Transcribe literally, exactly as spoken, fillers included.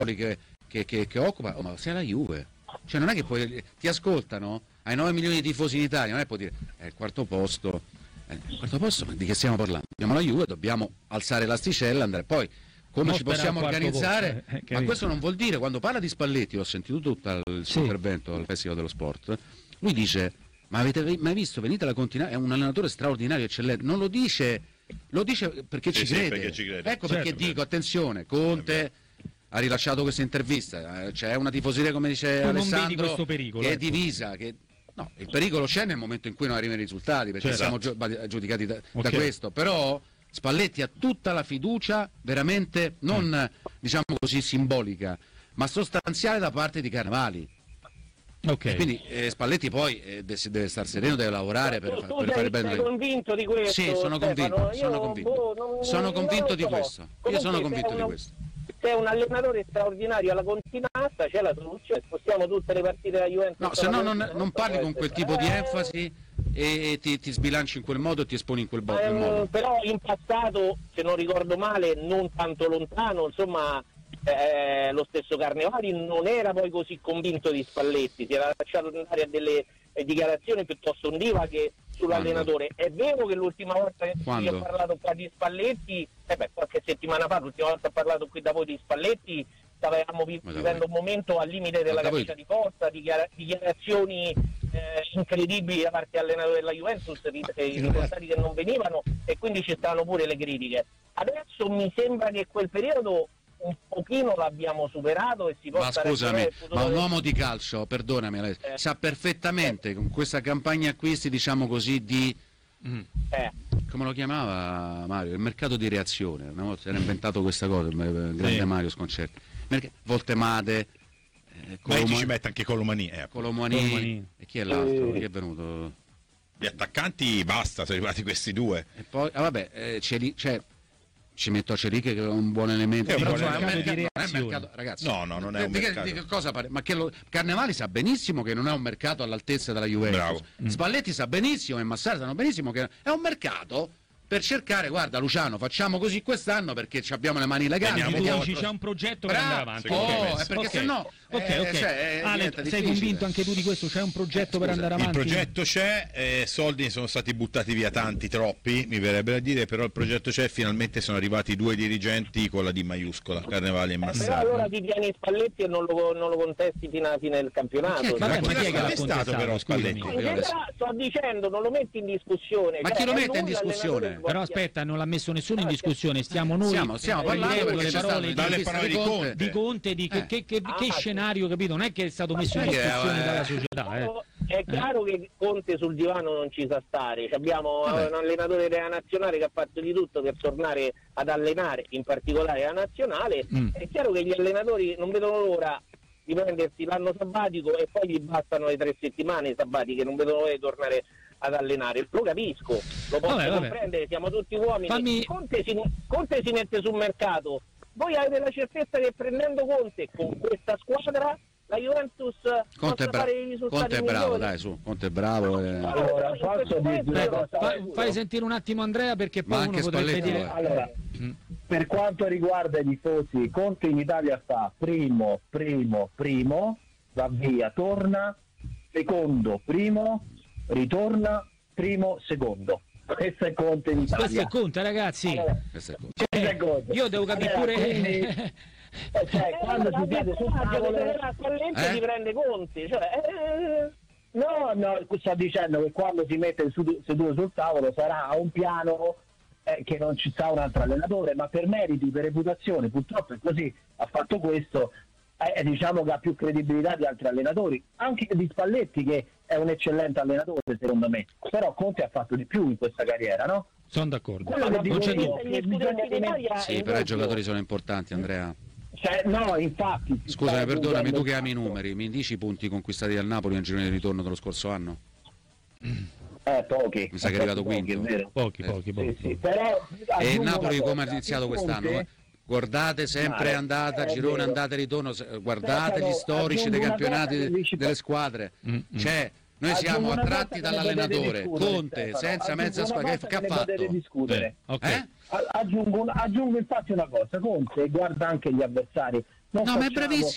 che, che, che, che occupa, oh, ma sei la Juve, cioè non è che poi ti ascoltano, hai nove milioni di tifosi in Italia, non è puoi dire è il quarto posto, eh, il quarto posto, ma di che stiamo parlando? Abbiamo la Juve, dobbiamo alzare l'asticella, andare poi come non ci possiamo organizzare, posto, eh, ma questo non vuol dire, quando parla di Spalletti, ho sentito tutto il suo sì. intervento al Festival dello Sport, lui dice ma avete mai visto, venite alla Continental, è un allenatore straordinario, eccellente, non lo dice, lo dice perché, sì, ci, sì, crede. perché ci crede, ecco certo, perché certo. dico, attenzione, Conte ha rilasciato questa intervista, c'è una tifoseria come dice tu Alessandro questo pericolo, che ecco. è divisa, che no, il pericolo c'è nel momento in cui non arrivano i risultati, perché certo. siamo giudicati da, okay. da questo, però Spalletti ha tutta la fiducia veramente non mm. diciamo così simbolica, ma sostanziale da parte di Carnevali. Okay. Quindi eh, Spalletti poi eh, deve star sereno, deve lavorare per, tu, tu per sei, fare bene. Sei convinto di questo? Sì, sono Stefano, convinto, sono convinto, boh, non, sono non, convinto non di so. questo. Comunque, io sono convinto una, di questo. Sei un allenatore straordinario alla Continasta, c'è la soluzione, spostiamo tutte le partite della Juventus. No, se no non, non parli con quel tipo di enfasi e ti, ti sbilanci in quel modo e ti esponi in quel bo- eh, modo. Però in passato, se non ricordo male, non tanto lontano, insomma, eh, lo stesso Carnevali non era poi così convinto di Spalletti, si era lasciato andare a delle eh, dichiarazioni piuttosto ondivaghe sull'allenatore. È vero che l'ultima volta che si ho parlato qua di Spalletti, eh beh, qualche settimana fa, l'ultima volta ho parlato qui da voi di Spalletti, stavamo vivendo un momento al limite della camicia di forza, dichiara- dichiarazioni eh, incredibili da parte dell'allenatore della Juventus, eh, i risultati che non venivano, e quindi ci stavano pure le critiche. Adesso mi sembra che quel periodo un pochino l'abbiamo superato e si possa... Ma scusami, ma un uomo di calcio, perdonami, eh. sa perfettamente eh. con questa campagna acquisti, diciamo così, di... Mm. Eh. come lo chiamava Mario? Il mercato di reazione, una volta si era inventato questa cosa, il grande sì. Mario Sconcerti. Merc- Voltemade, eh, Coloma- ma ci mette anche Colomani, eh. Colomani, Colomani. E chi è l'altro? Eh. Chi è venuto? Gli attaccanti basta, sono arrivati questi due. E poi, ah, vabbè, eh, c'è lì, c'è... ci metto a Ceriche che è un buon elemento, è un però buon è un mercato, di non è un mercato, ragazzi. No, no, non è un di mercato. Che, di che cosa pare? Ma che lo, Carnevali sa benissimo che non è un mercato all'altezza della Juventus. Bravo. Spalletti sa benissimo e Massara sanno benissimo che è un mercato per cercare, guarda Luciano, facciamo così quest'anno perché abbiamo le mani legate. Tu dici c'è un progetto per andare avanti. Oh, okay. È perché okay. se no ok, ok. Eh, cioè, Ale, sei convinto anche tu di questo? C'è un progetto eh, per andare avanti? Il progetto c'è, eh, soldi sono stati buttati via tanti, troppi, mi verrebbe da dire, però il progetto c'è, finalmente sono arrivati due dirigenti con la D maiuscola, Carnevali e Massara. Però allora ti tieni Spalletti e non lo, non lo contesti fino a fine del campionato. Ma, ma chi è che l'ha contestato però Spalletti? Sto dicendo, non lo metti in discussione. Ma cioè, chi lo mette in discussione? Però aspetta, non l'ha messo nessuno in discussione, stiamo noi stiamo, stiamo parlando con le parole dalle parole di Conte, di Conte, di che, che, che, che scenario, capito? Non è che è stato messo in discussione dalla società. Eh. È chiaro eh. che Conte sul divano non ci sa stare. Abbiamo Vabbè. un allenatore della nazionale che ha fatto di tutto per tornare ad allenare, in particolare la nazionale. Mm. È chiaro che gli allenatori non vedono l'ora di prendersi l'anno sabbatico e poi gli bastano le tre settimane sabbatiche, non vedono l'ora di tornare ad allenare. Lo capisco, lo posso vabbè, comprendere, vabbè. siamo tutti uomini. Fammi... Conte, si, Conte si mette sul mercato. Voi avete la certezza che prendendo Conte con questa squadra la Juventus Conte è, bra- Conte è bravo, dai su, Conte è bravo. E... Allora, posso dire una cosa, fai, fai sentire un attimo Andrea, perché poi uno potrebbe Spalletti, dire... Allora, mm. per quanto riguarda i tifosi, Conte in Italia sta primo, primo, primo, va via, torna, secondo, primo, ritorna, primo, secondo. Questo è Conte in Italia. Questo è Conte, ragazzi. Allora, questo è Conte. Cioè, è Conte. Io devo capire allora, pure... Quindi, eh, cioè, quando si siede sul tavolo attualmente si prende Conte, cioè, eh, no, no, sto dicendo che quando si mette seduto sul tavolo sarà un piano eh, che non ci sta un altro allenatore, ma per meriti, per reputazione, purtroppo è così, ha fatto questo. Eh, diciamo che ha più credibilità di altri allenatori, anche di Spalletti che è un eccellente allenatore secondo me, però Conte ha fatto di più in questa carriera, no? Sono d'accordo. Quello che non c'è dubbio. Sì, però i giocatori sono importanti, Andrea. Cioè, no, infatti. Scusami, perdonami, tu che ami i numeri, mi dici i punti conquistati dal Napoli nel girone di ritorno dello scorso anno? Eh, pochi. Mi sa che è arrivato quinto. Pochi, pochi, pochi. Sì, sì. Però, e il Napoli come ha iniziato quest'anno? Eh? Guardate sempre, andata, girone, andata e ritorno, guardate gli storici dei campionati delle squadre. Mm-hmm. Cioè, noi siamo attratti dall'allenatore Conte, senza mezza squadra. Che, che ha fatto? Discutere. Okay. Eh? Aggiungo, aggiungo infatti una cosa, Conte guarda anche gli avversari, non No, ma è facciamo- bravissimo.